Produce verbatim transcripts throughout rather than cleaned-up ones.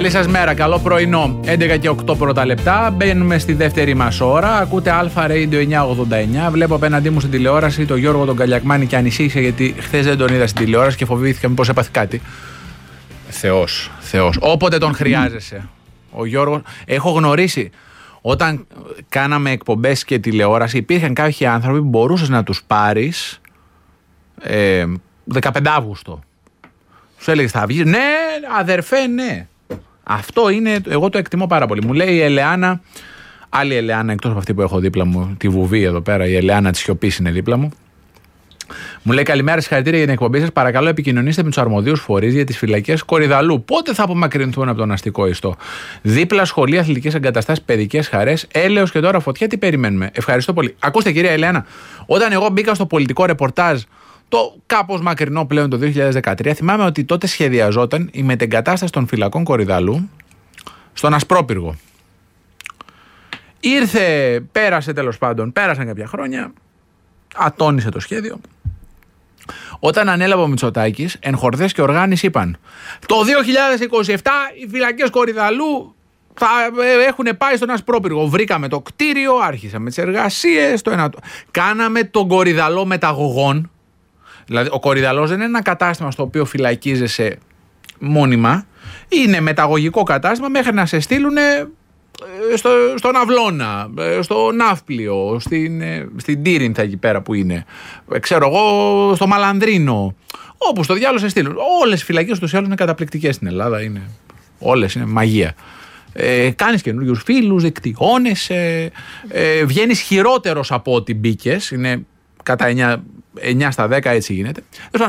Καλή σας μέρα, καλό πρωινό. έντεκα και οκτώ πρώτα λεπτά. Μπαίνουμε στη δεύτερη μας ώρα. Ακούτε Αλφα Radio εννιακόσια ογδόντα εννιά. Βλέπω απέναντί μου στην τηλεόραση τον Γιώργο τον Καλιακμάνη και ανησύχησε γιατί χθες δεν τον είδα στην τηλεόραση και φοβήθηκα μήπως έπαθε κάτι. Θεός, Θεός. Όποτε τον χρειάζεσαι. Ο Γιώργος. Έχω γνωρίσει. Όταν κάναμε εκπομπές και τηλεόραση, υπήρχαν κάποιοι άνθρωποι που μπορούσες να τους πάρεις ε, δεκαπέντε Αυγούστου. Σου έλεγες θα βγεις. Ναι, αδερφέ, ναι. Αυτό είναι, εγώ το εκτιμώ πάρα πολύ. Μου λέει η Ελεάνα, άλλη Ελεάνα εκτός από αυτή που έχω δίπλα μου, τη Βουβή εδώ πέρα, η Ελεάνα της Σιωπής είναι δίπλα μου. Μου λέει καλημέρα, συγχαρητήρια για την εκπομπή σας. Παρακαλώ επικοινωνήστε με τους αρμοδίους φορείς για τις φυλακές Κορυδαλού. Πότε θα απομακρυνθούν από τον αστικό ιστό? Δίπλα σχολεία, αθλητικές εγκαταστάσεις, παιδικές χαρές, έλεος και τώρα φωτιά. Τι περιμένουμε? Ευχαριστώ πολύ. Ακούστε κυρία Ελεάνα, όταν εγώ μπήκα στο πολιτικό ρεπορτάζ, το κάπως μακρινό πλέον το δύο χιλιάδες δεκατρία, θυμάμαι ότι τότε σχεδιαζόταν η μετεγκατάσταση των φυλακών Κορυδαλού στον Ασπρόπυργο. Ήρθε, πέρασε τέλος πάντων, πέρασαν κάποια χρόνια, ατώνησε το σχέδιο. Όταν ανέλαβε ο Μητσοτάκης, εγχορδές και οργάνες είπαν το δύο χιλιάδες είκοσι επτά οι φυλακές Κορυδαλού θα έχουν πάει στον Ασπρόπυργο. Βρήκαμε το κτίριο, άρχισαμε τις εργασίες, το ένα... κάναμε τον Κορυδαλό μεταγωγών. Δηλαδή, ο Κορυδαλός δεν είναι ένα κατάστημα στο οποίο φυλακίζεσαι μόνιμα. Είναι μεταγωγικό κατάστημα μέχρι να σε στείλουν στο, στον Αυλώνα, στο Ναύπλιο, στην, στην Τύρινθα εκεί πέρα που είναι. Ξέρω εγώ, στο Μαλανδρίνο. Όπου στο διάλογο σε στείλουν. Όλες οι φυλακές τους άλλους είναι καταπληκτικές στην Ελλάδα. Είναι, όλες είναι μαγεία. Ε, κάνεις καινούριους φίλους, δικτυώνεσαι, ε, βγαίνεις χειρότερος από ό,τι μπήκες. Είναι κατά εννιά στα δέκα, έτσι γίνεται.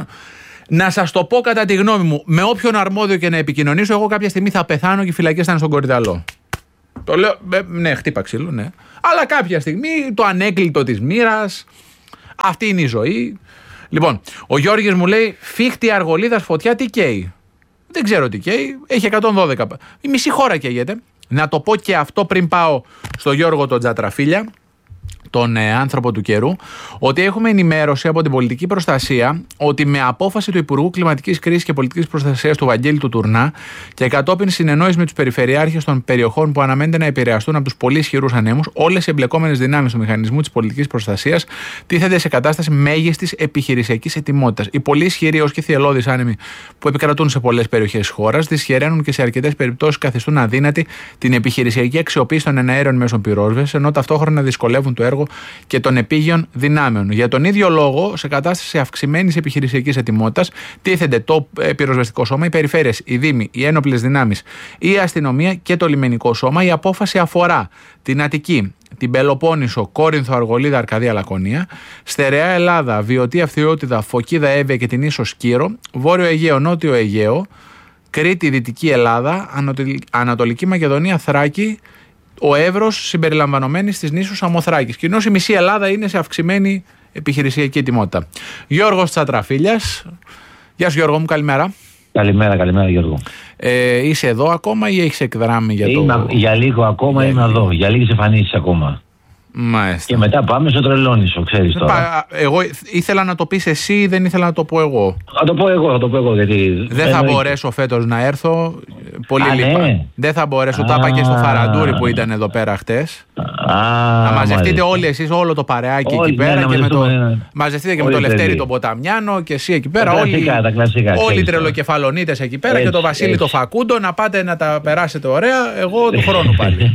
Να σας το πω κατά τη γνώμη μου, με όποιον αρμόδιο και να επικοινωνήσω, εγώ κάποια στιγμή θα πεθάνω και οι φυλακές θα είναι στον Κορυδαλό. Το λέω, ναι, χτύπα ξύλο, ναι. Αλλά κάποια στιγμή το ανέκλειτο της μοίρας, αυτή είναι η ζωή. Λοιπόν, ο Γιώργης μου λέει, φίχτη Αργολίδας φωτιά, τι καίει? Δεν ξέρω τι καίει, έχει εκατόν δώδεκα. Η μισή χώρα καίγεται. Να το πω και αυτό πριν πάω στο Γιώργο τον Τζατραφίλια, τον ε, άνθρωπο του καιρού, ότι έχουμε ενημέρωση από την πολιτική προστασία ότι με απόφαση του Υπουργού Κλιματικής Κρίσης και Πολιτικής Προστασίας του Βαγγέλη του Τουρνά και κατόπιν συνεννόηση με τους περιφερειάρχες των περιοχών που αναμένεται να επηρεαστούν από τους πολύ ισχυρούς ανέμους, όλες οι εμπλεκόμενες δυνάμεις του μηχανισμού της πολιτικής προστασίας τίθενται σε κατάσταση μέγιστης επιχειρησιακής ετοιμότητας. Οι πολύ ισχυροί ως και θυελλώδεις άνεμοι που επικρατούν σε πολλές περιοχές της χώρας δυσχεραίνουν και σε αρκετές περιπτώσεις καθιστούν αδύνατη την επιχειρησιακή αξιοποίηση των εναέριων μέσων πυρόσβεσης, ενώ ταυτόχρονα δυσκολεύουν το έργο και των επίγειων δυνάμεων. Για τον ίδιο λόγο, σε κατάσταση αυξημένης επιχειρησιακής ετοιμότητας, τίθενται το πυροσβεστικό σώμα, οι περιφέρειες, οι δήμοι, οι ένοπλες δυνάμεις, η αστυνομία και το λιμενικό σώμα. Η απόφαση αφορά την Αττική, την Πελοπόννησο, Κόρινθο, Αργολίδα, Αρκαδία, Λακωνία, Στερεά Ελλάδα, Βιωτή, Αυθιότητα, Φωκίδα, Εύβοια και την ίσο Σκύρο, Βόρειο Αιγαίο, Νότιο Αιγαίο, Κρήτη, Δυτική Ελλάδα, Ανατολική Μακεδονία, Θράκη, ο Εύρος συμπεριλαμβανομένης της νήσου Σαμοθράκης. Κοινώς η μισή Ελλάδα είναι σε αυξημένη επιχειρησιακή ετοιμότητα. Γιώργος Τσατραφίλιας. Γεια σου Γιώργο μου, καλημέρα. Καλημέρα, καλημέρα Γιώργο. Ε, είσαι εδώ ακόμα ή έχεις εκδράμει για το... Είμαι, για λίγο ακόμα είμαι εδώ, για λίγες εμφανίσεις ακόμα. Μάλιστα. Και μετά πάμε στο Τρελόνισο, ξέρεις τώρα. Εγώ ήθελα να το πεις εσύ, δεν ήθελα να το πω εγώ. Θα το πω εγώ, θα το πω εγώ. Γιατί δεν θα μπορέσω φέτος να έρθω. Πολύ Α, λυπάμαι. Ναι. Δεν θα μπορέσω. Τα είπα και στο Φαραντούρι που ήταν εδώ πέρα χτες. Α, να μαζευτείτε μάλιστα. όλοι εσείς, όλο το παρεάκι όλοι, εκεί πέρα. Ναι, και με το... ναι. Μαζευτείτε και όλοι με το Λευτέρη παιδί. τον Ποταμιάνο και εσύ εκεί πέρα. Τα όλοι κλασικά, τα κλασικά, όλοι οι τώρα. τρελοκεφαλονίτες εκεί πέρα Έτσι, και το Βασίλη έτσι. το Φακούντο να πάτε να τα περάσετε ωραία. Εγώ του χρόνου πάλι.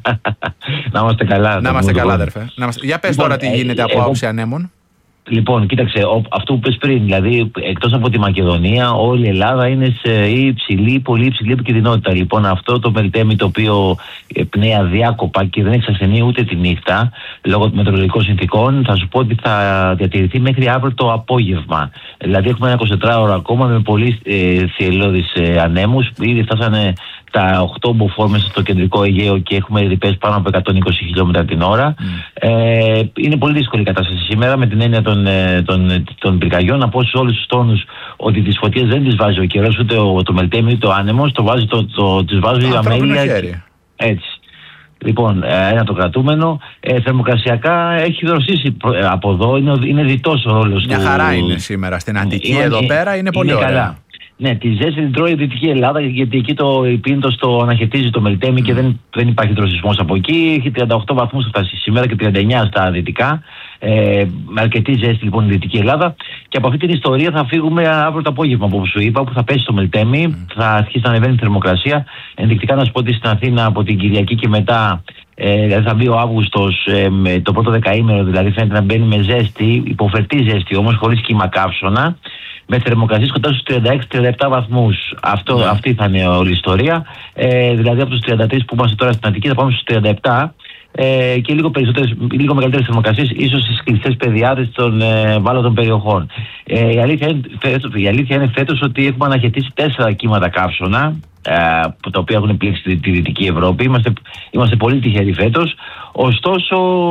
Να είμαστε καλά. Να είμαστε καλά, αδερφέ. Για πες Λοιπόν, τώρα τι ε, γίνεται ε, από εγώ- άποψη ανέμων. Λοιπόν, κοίταξε, ο, αυτό που πες πριν, δηλαδή εκτός από τη Μακεδονία, όλη η Ελλάδα είναι σε υψηλή, πολύ υψηλή επικινδυνότητα. Λοιπόν, αυτό το μελτέμι το οποίο ε, πνέει αδιάκοπα και δεν εξασθενεί ούτε τη νύχτα, λόγω των μετεωρολογικών συνθηκών, θα σου πω ότι θα διατηρηθεί μέχρι αύριο το απόγευμα. Δηλαδή, έχουμε ένα εικοσιτετράωρο ακόμα με πολύ ε, θυελλώδεις ε, ανέμους. Ήδη φτάσανε τα οκτώ μποφόρ μέσα στο κεντρικό Αιγαίο και έχουμε ρηπές πάνω από εκατόν είκοσι χιλιόμετρα την ώρα. Mm. Ε, είναι πολύ δύσκολη η κατάσταση σήμερα με την έννοια των, των, των πυρκαγιών. Να πω σε όλους τους τόνους ότι τις φωτιές δεν τις βάζει ο καιρός, ούτε ο, το μελτέμι, ούτε ο άνεμος. Το βάζει, το, το, τις βάζει η αμέλεια. Έτσι. Λοιπόν, ένα το κρατούμενο. Ε, θερμοκρασιακά έχει δροσίσει από εδώ. Είναι, είναι διτός ο ρόλος του. Μια χαρά είναι σήμερα στην Αττική, είναι, εδώ πέρα είναι πολύ είναι ωραία. Καλά. Ναι, τη ζέστη την τρώει η Δυτική Ελλάδα, γιατί εκεί το Πίντος το αναχαιτίζει το Μελτέμι mm. και δεν, δεν υπάρχει δροσισμός από εκεί. Έχει τριάντα οκτώ βαθμούς φτάσει σήμερα και τριάντα εννιά στα δυτικά. Ε, με αρκετή ζέστη λοιπόν η Δυτική Ελλάδα. Και από αυτή την ιστορία θα φύγουμε αύριο το απόγευμα, όπως σου είπα, που θα πέσει το Μελτέμι, mm. θα αρχίσει να ανεβαίνει η θερμοκρασία. Ενδεικτικά να σου πω ότι στην Αθήνα από την Κυριακή και μετά, ε, δηλαδή θα μπει ο Αύγουστος, ε, με το πρώτο δεκαήμερο, δηλαδή φαίνεται να μπαίνει με ζέστη, υποφερτή ζέστη όμως, χωρίς κύμα καύσωνα, με θερμοκρασίες κοντά στους τριάντα έξι τριάντα επτά βαθμούς. Αυτό, yeah. Αυτή θα είναι όλη η ιστορία. Ε, δηλαδή από τους τριάντα τρεις που είμαστε τώρα στην Αττική θα πάμε στους τριάντα επτά ε, και λίγο, λίγο μεγαλύτερες θερμοκρασίες ίσως στις κλειστές πεδιάδες των ε, βάλωτων περιοχών. Ε, η, αλήθεια είναι, η αλήθεια είναι φέτος ότι έχουμε αναχαιτήσει τέσσερα κύματα καύσωνα, ε, τα οποία έχουν πλήξει τη Δυτική Ευρώπη. Είμαστε, είμαστε πολύ τυχεροί φέτος. Ωστόσο,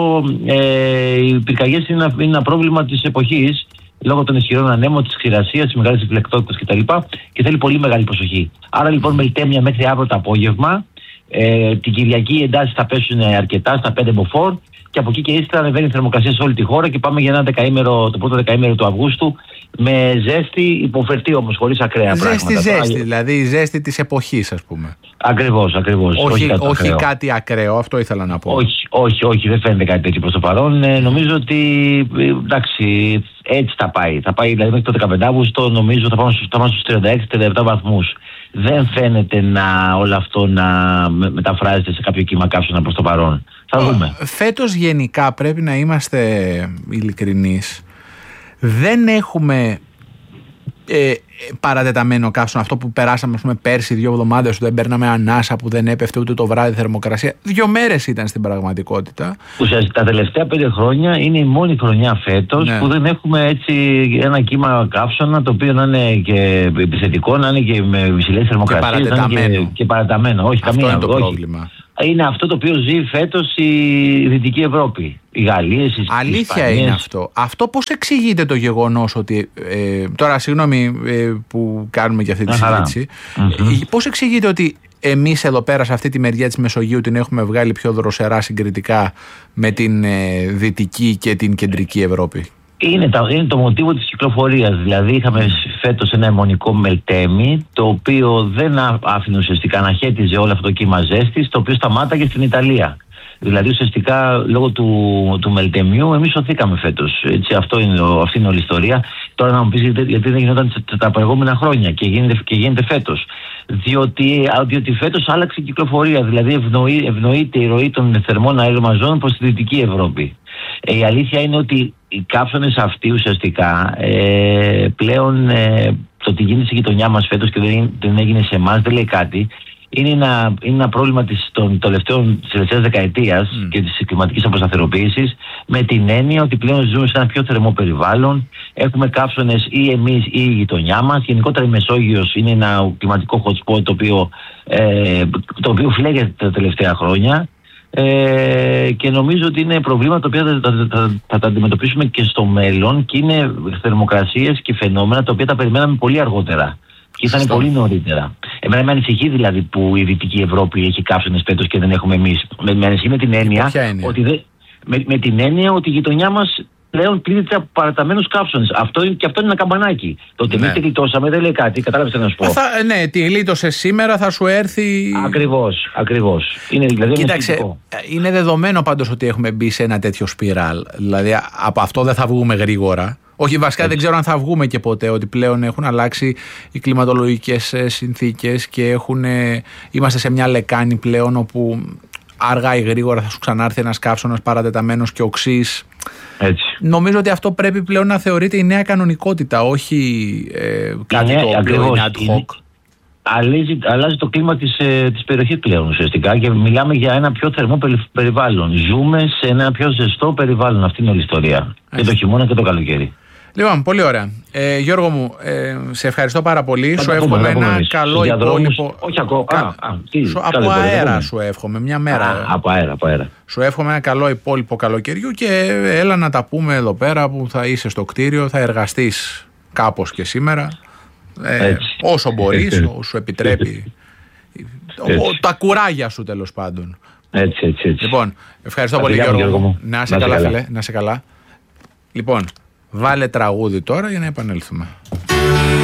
ε, οι πυρκαγιές είναι, είναι ένα πρόβλημα της εποχής, λόγω των ισχυρών ανέμων, της ξηρασίας, της μεγάλης επιλεκτότητας κτλ. Και θέλει πολύ μεγάλη προσοχή. Άρα λοιπόν Μελτέμια μέχρι αύριο το απόγευμα. Ε, την Κυριακή οι εντάσεις θα πέσουν αρκετά στα πέντε μποφόρ και από εκεί και ύστερα ανεβαίνει η θερμοκρασία σε όλη τη χώρα και πάμε για ένα δεκαήμερο, το πρώτο δεκαήμερο του Αυγούστου με ζέστη, υποφερτή όμως, χωρίς ακραία ζέστη, πράγματα. Ζέστη, ζέστη, δηλαδή η ζέστη της εποχής, ας πούμε. Ακριβώς, ακριβώς. Όχι, όχι, όχι κάτι ακραίο, αυτό ήθελα να πω. Όχι, όχι, όχι, δεν φαίνεται κάτι τέτοιο προς το παρόν. Ε, νομίζω ότι εντάξει, έτσι θα πάει. Θα πάει δηλαδή μέχρι το δεκαπέντε Αυγούστου, νομίζω θα πάμε στους, στους τριάντα έξι τριάντα επτά βαθμούς. Δεν φαίνεται να όλο αυτό να μεταφράζεται σε κάποιο κύμα καύσωνα προς το παρόν. Θα δούμε. Φέτος γενικά πρέπει να είμαστε ειλικρινείς. Δεν έχουμε ε, παρατεταμένο καύσωνα. Αυτό που περάσαμε, ας πούμε, πέρσι δύο εβδομάδες που δεν παίρναμε ανάσα, που δεν έπεφτε ούτε το βράδυ θερμοκρασία. Δύο μέρες ήταν στην πραγματικότητα. Ουσιαστικά τα τελευταία πέντε χρόνια είναι η μόνη χρονιά φέτος, ναι, που δεν έχουμε έτσι ένα κύμα καύσωνα το οποίο να είναι και επιθετικό, να είναι και με υψηλές θερμοκρασίες. Και παρατεταμένο. Και, και παρατεταμένο. Όχι, αυτό καμία, είναι το όχι. πρόβλημα. Είναι αυτό το οποίο ζει φέτος η Δυτική Ευρώπη. Οι Γαλλίες, οι Αλήθεια Ισπανίες. Είναι αυτό. Αυτό πώς εξηγείται το γεγονός ότι. Ε, τώρα, συγγνώμη ε, που κάνουμε και αυτή τη συζήτηση. Mm-hmm. Πώς εξηγείται ότι εμείς εδώ πέρα, σε αυτή τη μεριά της Μεσογείου, την έχουμε βγάλει πιο δροσερά συγκριτικά με την ε, Δυτική και την Κεντρική Ευρώπη? Είναι, τα, είναι το μοτίβο της κυκλοφορίας. Δηλαδή είχαμε φέτος ένα αιμονικό Μελτέμι, το οποίο δεν άφηνε ουσιαστικά να χέτιζε όλο αυτό το κύμα ζέστης, το οποίο σταμάταγε στην Ιταλία. Δηλαδή ουσιαστικά λόγω του, του Μελτεμιού εμείς σωθήκαμε φέτος. Έτσι, αυτό είναι, αυτή είναι όλη η ιστορία. Τώρα να μου πεις γιατί δεν γινόταν τα προηγούμενα χρόνια και γίνεται, και γίνεται φέτος. Διότι, διότι φέτος άλλαξε η κυκλοφορία. Δηλαδή ευνοεί, ευνοείται η ροή των θερμών αέριων μαζών προς τη Δυτική Ευρώπη. Ε, η αλήθεια είναι ότι οι κάψονες αυτοί ουσιαστικά ε, πλέον ε, το ότι γίνεται στη γειτονιά μας φέτος και δεν, δεν έγινε σε εμάς δεν λέει κάτι. Είναι ένα, είναι ένα πρόβλημα της, των τελευταίων, της τελευταίας δεκαετίας mm. και της κλιματικής αποσταθεροποίησης, με την έννοια ότι πλέον ζούμε σε ένα πιο θερμό περιβάλλον. Έχουμε κάψονες ή εμείς ή η γειτονιά μας. Γενικότερα η Μεσόγειος είναι ένα κλιματικό hot spot το οποίο, ε, το οποίο φλέγεται τα τελευταία χρόνια. Ε, και νομίζω ότι είναι προβλήματα τα οποία θα, θα, θα, θα τα αντιμετωπίσουμε και στο μέλλον και είναι θερμοκρασίες και φαινόμενα τα οποία τα περιμέναμε πολύ αργότερα και ήταν πολύ νωρίτερα. Εμένα με ανησυχεί δηλαδή που η Δυτική Ευρώπη έχει κάψονες φέτος και δεν έχουμε εμείς. Με, με ανησυχεί με την έννοια ότι, δε, με, με την έννοια ότι η γειτονιά μας πλέον πλήττεται από παραταμένους κάψονες. Αυτό, και αυτό είναι ένα καμπανάκι. Το ότι εμείς τη γλιτώσαμε δεν λέει κάτι. Κατάλαβες τι να σου πω. Θα, ναι, τη γλίτωσε σήμερα, θα σου έρθει. Ακριβώς, ακριβώς. Είναι, δηλαδή, κοίταξε, είναι δεδομένο πάντως ότι έχουμε μπει σε ένα τέτοιο σπιράλ. Δηλαδή από αυτό δεν θα βγούμε γρήγορα. Όχι, βασικά έτσι. Δεν ξέρω αν θα βγούμε και ποτέ, ότι πλέον έχουν αλλάξει οι κλιματολογικές συνθήκες και έχουν, είμαστε σε μια λεκάνη πλέον όπου αργά ή γρήγορα θα σου ξανάρθει ένας καύσωνας παρατεταμένος και οξύς. Έτσι. Νομίζω ότι αυτό πρέπει πλέον να θεωρείται η νέα κανονικότητα, όχι ε, κάτι είναι, το οποίο είναι ad hoc. Αλλάζει, αλλάζει το κλίμα της, ε, της περιοχής πλέον ουσιαστικά και μιλάμε για ένα πιο θερμό περιβάλλον. Ζούμε σε ένα πιο ζεστό περιβάλλον. Αυτή είναι όλη η ιστορία. Έτσι. Και το χειμώνα και το καλοκαίρι. Λοιπόν, πολύ ωραία. Ε, Γιώργο μου, ε, σε ευχαριστώ πάρα πολύ. Σου εύχομαι ένα καλό υπόλοιπο. Όχι ακόμα. Κα... Α, α, τι, σου... Από αέρα σου εύχομαι, μια μέρα. Α, από αέρα, από αέρα. Σου εύχομαι ένα καλό υπόλοιπο καλοκαιριού και έλα να τα πούμε εδώ πέρα που θα είσαι στο κτίριο, θα εργαστείς κάπως και σήμερα. Ε, όσο μπορείς, όσο σου επιτρέπει. Ο, τα κουράγια σου τέλος πάντων. Έτσι, έτσι, έτσι. Λοιπόν, ευχαριστώ πολύ Γιώργο, Γιώργο μου. Να είσαι καλά, καλά, φίλε. Να είσαι καλά. Λοιπόν, βάλε τραγούδι τώρα για να επανέλθουμε.